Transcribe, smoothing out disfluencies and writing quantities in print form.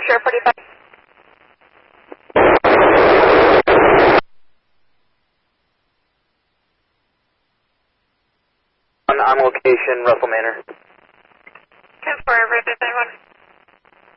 sure, 45. On location, Russell Manor. 10-4, Rivet 91.